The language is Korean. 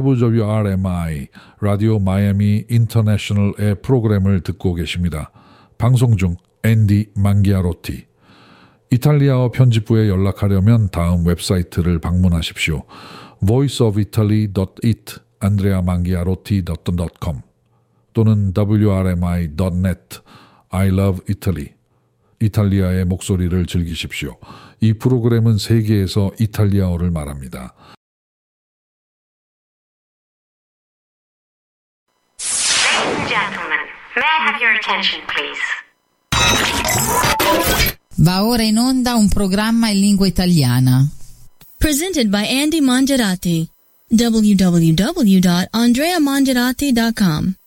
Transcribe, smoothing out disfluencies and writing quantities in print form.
WRMI 라디오 마이애미 인터내셔널의 프로그램을 듣고 계십니다. 방송 중 앤디 망기아로티. 이탈리아어 편집부에 연락하려면 다음 웹사이트를 방문하십시오. voiceofitaly.it andreamangiarotti.com 또는 wrmi.net I love Italy. 이탈리아의 목소리를 즐기십시오. 이 프로그램은 세계에서 이탈리아어를 말합니다. Ladies and gentlemen, may I have your attention, please? Va ora in onda un programma in lingua italiana. Presented by Andy Mangiarati. www.andreamangiarati.com